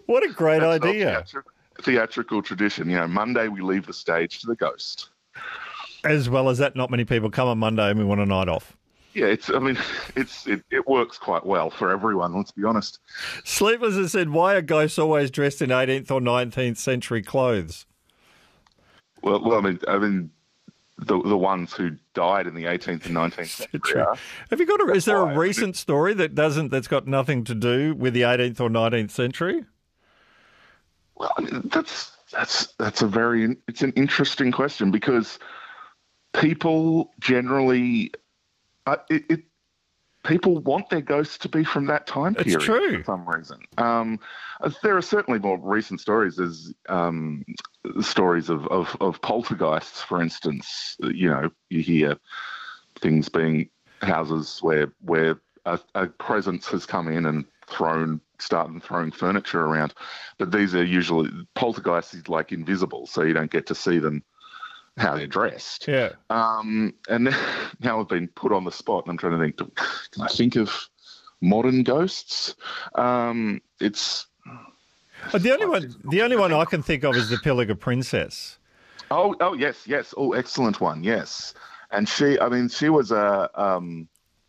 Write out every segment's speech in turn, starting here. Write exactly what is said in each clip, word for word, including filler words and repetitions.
What a great That's idea. Theatrical, theatrical tradition. You know, Monday we leave the stage to the ghost. As well as that, not many people come on Monday and we want a night off. Yeah, it's. I mean, it's it, it works quite well for everyone, let's be honest. Sleepless has said, why are ghosts always dressed in eighteenth or nineteenth century clothes? Well, well I mean, I mean, the the ones who died in the eighteenth and nineteenth century. Are, Have you got a? Is there a why. recent story that doesn't that's got nothing to do with the eighteenth or nineteenth century? Well, I mean, that's that's that's a very it's an interesting question because people generally, uh, it, it people want their ghosts to be from that time period. It's true. For some reason. Um, there are certainly more recent stories. There's um, stories of, of, of poltergeists, for instance. You know, you hear things being houses where where a, a presence has come in and thrown, started throwing furniture around. But these are usually, poltergeists is like invisible, so you don't get to see them how they're dressed. Yeah. Um, and now I've been put on the spot and I'm trying to think, can I think of modern ghosts? Um, it's... But the only one, the only one I can think of is the Pilliga Princess. Oh, oh yes, yes. Oh, excellent one, yes. And she, I mean, she was a... Um,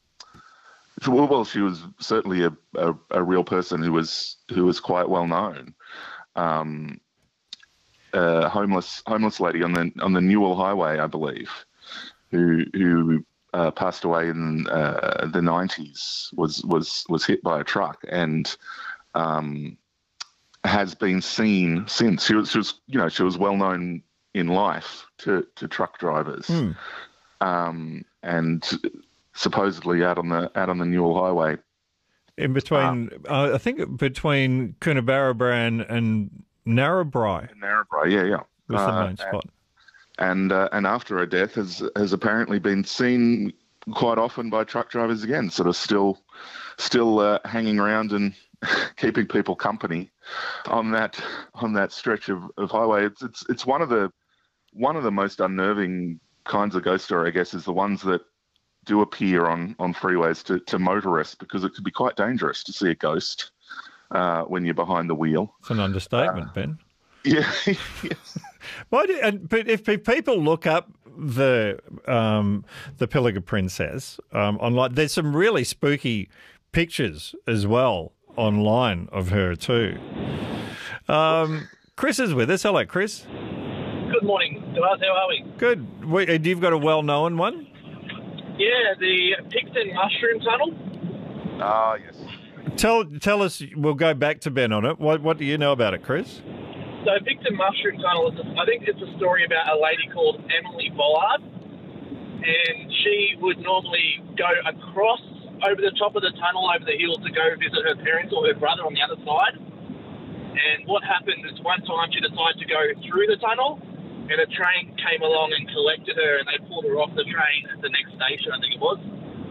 well, she was certainly a, a, a real person who was who was quite well known. Um, a homeless homeless lady on the on the Newell Highway, I believe, who who uh, passed away in uh, the nineties, was was was hit by a truck and um, has been seen since. She was, she was you know she was well known in life to to truck drivers, Hmm. um, and supposedly out on the out on the Newell Highway. In between, uh, I think between Coonabarabran and Narrabri Narrabri, yeah, yeah. was the Uh, main spot. And uh, and after her death has has apparently been seen quite often by truck drivers again, sort of still still uh, hanging around and keeping people company on that on that stretch of, of highway. It's it's it's one of the one of the most unnerving kinds of ghost story, I guess, is the ones that do appear on, on freeways to, to motorists, because it could be quite dangerous to see a ghost uh, when you're behind the wheel. It's an understatement, uh, Ben. Yeah, yes. Why do, and, but if people look up the um, the Pilliga Princess um, online, there's some really spooky pictures as well online of her too. Um, Chris is with us. Hello, Chris. Good morning, guys. How are we? Good. We, you've got a well-known one? Yeah, the Picton Mushroom Tunnel. Ah, yes. Tell tell us. We'll go back to Ben on it. What what do you know about it, Chris? So Picton Mushroom Tunnel is, a, I think it's a story about a lady called Emily Bollard, and she would normally go across over the top of the tunnel, over the hill, to go visit her parents or her brother on the other side. And what happened is one time she decided to go through the tunnel, and a train came along and collected her, and they pulled her off the train at the next station, I think it was.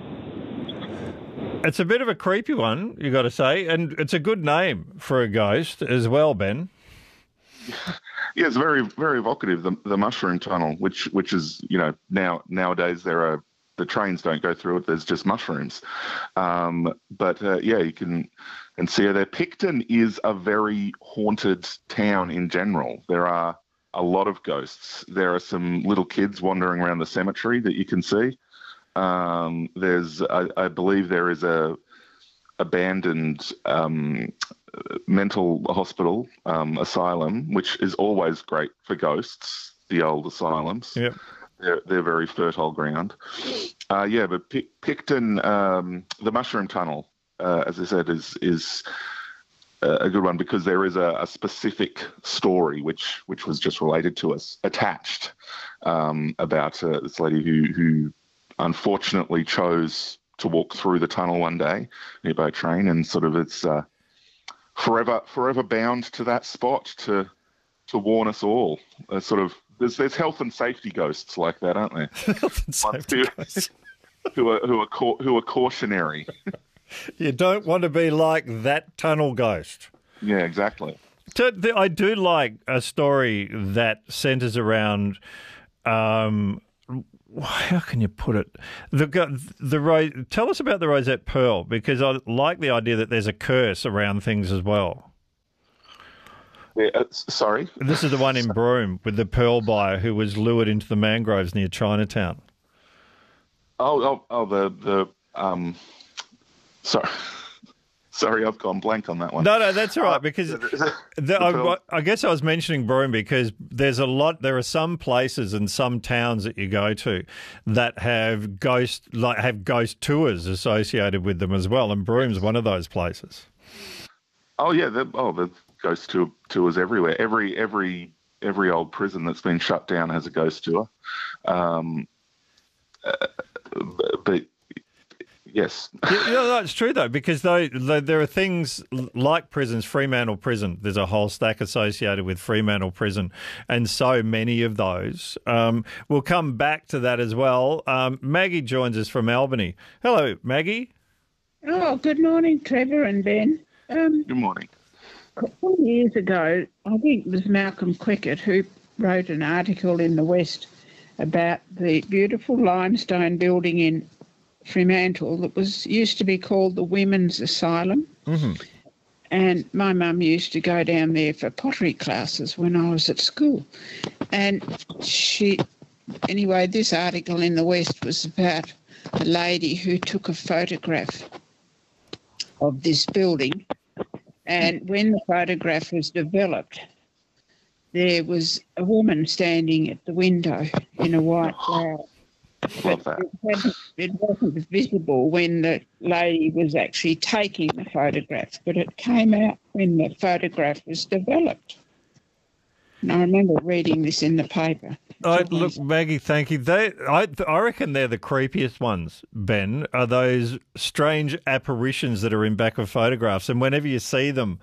It's a bit of a creepy one, you got to say, and it's a good name for a ghost as well, Ben. Yeah, it's very, very evocative. The, the mushroom tunnel, which, which is, you know, now nowadays there are the trains don't go through it. There's just mushrooms, um, but uh, yeah, you can and see her there. Picton is a very haunted town in general. There are a lot of ghosts. There are some little kids wandering around the cemetery that you can see. Um, there's, I, I believe, there is a abandoned um, mental hospital um, asylum, which is always great for ghosts. The old asylums, yep. they're they're very fertile ground. Uh, yeah, but Pic- Picton, um, the Mushroom Tunnel, uh, as I said, is is. a good one, because there is a, a specific story which which was just related to us, attached, um, about uh, this lady who who unfortunately chose to walk through the tunnel one day by train, and sort of it's uh, forever forever bound to that spot to to warn us all. Uh, sort of there's there's health and safety ghosts like that, aren't there? Health and safety who, ghosts. who are who are ca- who are cautionary. You don't want to be like that tunnel ghost. Yeah, exactly. So the, I do like a story that centres around, um, how can you put it? The the tell us about the Rosette Pearl, because I like the idea that there's a curse around things as well. Yeah, uh, sorry? This is the one in Broome with the pearl buyer who was lured into the mangroves near Chinatown. Oh, oh, oh, the, the, um, sorry. Sorry, I've gone blank on that one. No, no, that's all right, Uh, because the- the, the I, pearl- I guess I was mentioning Broome because there's a lot, there are some places and some towns that you go to that have ghost, like have ghost tours associated with them as well, and Broome's one of those places. Oh yeah, the, oh the ghost tour, tours everywhere. Every every every old prison that's been shut down has a ghost tour. Um, uh, but yes, Yeah, no, no, it's true though, because though, though there are things like prisons, Fremantle Prison. There's a whole stack associated with Fremantle Prison, and so many of those. Um, we'll come back to that as well. Um, Maggie joins us from Albany. Hello, Maggie. Oh, good morning, Trevor and Ben. Um, good morning. a couple of years ago, I think it was Malcolm Quickett who wrote an article in the West about the beautiful limestone building in Fremantle that was used to be called the Women's Asylum. Mm-hmm. And my mum used to go down there for pottery classes when I was at school. And she, anyway, this article in the West was about a lady who took a photograph of this building. And when the photograph was developed, there was a woman standing at the window in a white blouse. Love that. It, hadn't- it wasn't visible when the lady was actually taking the photograph, but it came out when the photograph was developed. And I remember reading this in the paper. I, look, Maggie, thank you. They, I, I reckon they're the creepiest ones, Ben, are those strange apparitions that are in back of photographs. And whenever you see them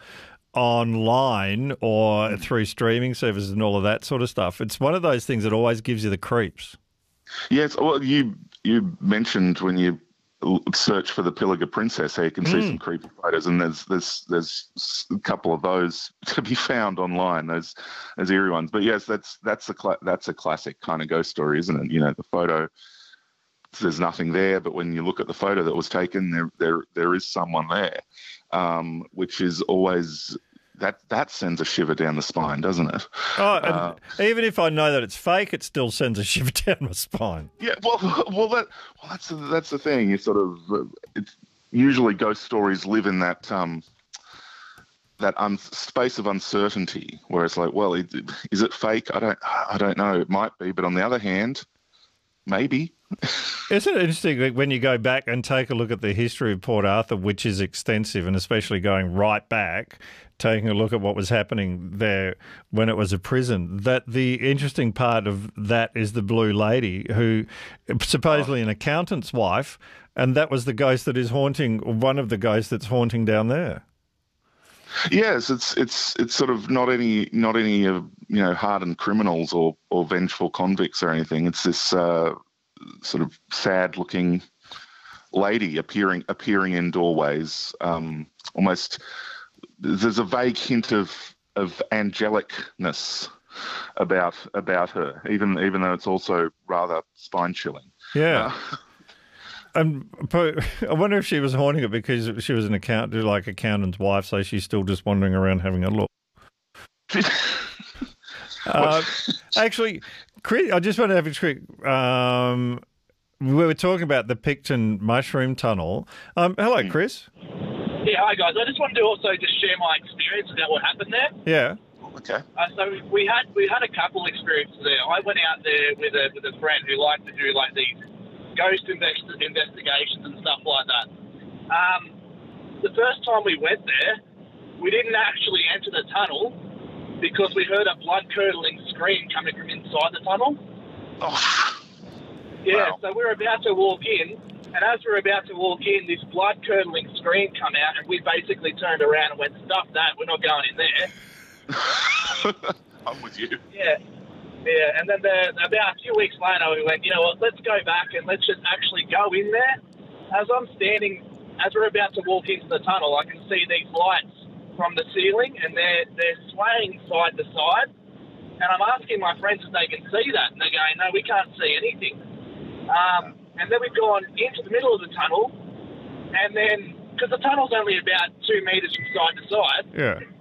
online or through streaming services and all of that sort of stuff, it's one of those things that always gives you the creeps. Yes, well, you you mentioned when you l- search for the Pilliga Princess, how you can see Mm. some creepy photos, and there's there's there's a couple of those to be found online. Those those eerie ones, but yes, that's that's a cla- that's a classic kind of ghost story, isn't it? You know, the photo, there's nothing there, but when you look at the photo that was taken, there there there is someone there, um, which is always. That that sends a shiver down the spine, doesn't it? Oh, and Uh, even if I know that it's fake, it still sends a shiver down my spine. Yeah, well, well, that well, that's the, that's the thing. You sort of uh, it's usually ghost stories live in that um that un- space of uncertainty where it's like, well, it, is it fake? I don't I don't know. It might be, but on the other hand, maybe. Isn't it interesting that when you go back and take a look at the history of Port Arthur, which is extensive, and especially going right back, taking a look at what was happening there when it was a prison, that the interesting part of that is the Blue Lady, who supposedly an accountant's wife, and that was the ghost that is haunting, one of the ghosts that's haunting down there. Yes, it's it's it's sort of not any not any of you know hardened criminals or or vengeful convicts or anything. It's this uh, sort of sad looking lady appearing appearing in doorways. Um, almost there's a vague hint of of angelicness about about her, even even though it's also rather spine chilling. Yeah. Uh, And po- I wonder if she was haunting it because she was an accountant, like accountant's wife, so she's still just wandering around having a look. uh, actually, Chris, I just want to have a quick. Um, we were talking about the Picton Mushroom Tunnel. Um, hello, Chris. Yeah, hi guys. I just wanted to also just share my experience about what happened there. Yeah. okay. Uh, so we had we had a couple experiences there. I went out there with a with a friend who liked to do like these ghost invest- investigations and stuff like that. Um, the first time we went there, we didn't actually enter the tunnel because we heard a blood-curdling scream coming from inside the tunnel. Oh, Yeah, wow. so we were about to walk in, and as we were about to walk in, this blood-curdling scream come out, and we basically turned around and went, "Stuff that, we're not going in there." I'm with you. Yeah. Yeah, and then the, about a few weeks later, we went, you know what, let's go back and let's just actually go in there. As I'm standing, as we're about to walk into the tunnel, I can see these lights from the ceiling, and they're, they're swaying side to side. And I'm asking my friends if they can see that, and they're going, no, we can't see anything. Um, and then we've gone into the middle of the tunnel, and then, because the tunnel's only about two metres from side to side, Yeah.